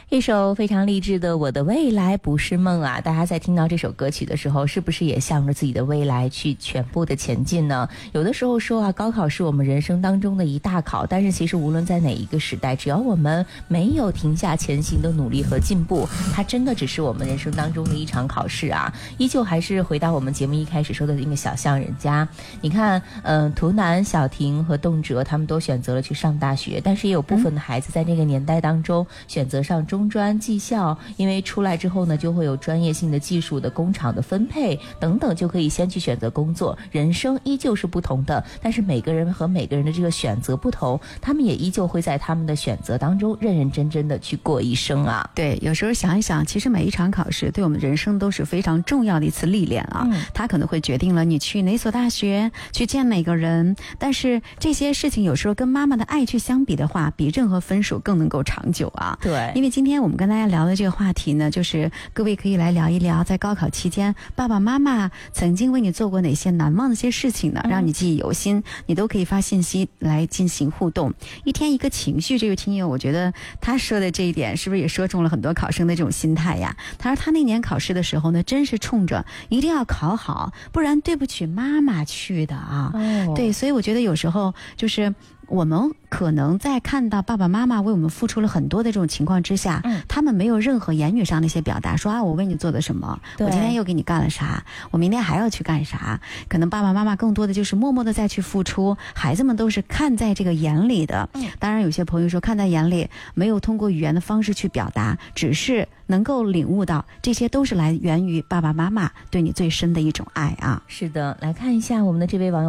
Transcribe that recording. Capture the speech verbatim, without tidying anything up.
一首非常励志的《我的未来不是梦》啊，大家在听到这首歌曲的时候，是不是也向着自己的未来去全部的前进呢？有的时候说啊，高考是我们人生当中的一大考，但是其实无论在哪一个时代，只要我们没有停下前行的努力和进步，它真的只是我们人生当中的一场考试啊。依旧还是回到我们节目一开始说的那个小巷人家，你看，嗯、呃，图南、小婷和动辄他们都选择了去上大学，但是也有部分的孩子在那个年代当中选择上中专、技校，因为出来之后呢，就会有专业性的技术的工厂的分配等等，就可以先去选择工作。人生依旧是不同的，但是每个人和每个人的这个选择不同，他们也依旧会在他们的选择当中认认真真的去过一生啊。 对，有时候想一想，其实每一场考试对我们人生都是非常重要的一次历练啊。嗯，它可能会决定了你去哪所大学，去见哪个人，但是这些事情有时候跟妈妈的爱去相比的话，比任何分数更能够长久啊。 对， 因为今天我们跟大家聊的这个话题呢，就是各位可以来聊一聊，在高考期间，爸爸妈妈曾经为你做过哪些难忘的一些事情呢？让你记忆犹新，你都可以发信息来进行互动。一天一个情绪，这位听友，我觉得他说的这一点，是不是也说中了很多考生的这种心态呀？他说他那年考试的时候呢，真是冲着一定要考好，不然对不起妈妈去的啊。哦，对，所以我觉得有时候就是我们可能在看到爸爸妈妈为我们付出了很多的这种情况之下，嗯，他们没有任何言语上的一些表达，说啊，我为你做的什么，我今天又给你干了啥，我明天还要去干啥。可能爸爸妈妈更多的就是默默的再去付出，孩子们都是看在这个眼里的。嗯，当然有些朋友说看在眼里，没有通过语言的方式去表达，只是能够领悟到这些都是来源于爸爸妈妈对你最深的一种爱啊。 是的，来看一下我们的这位网友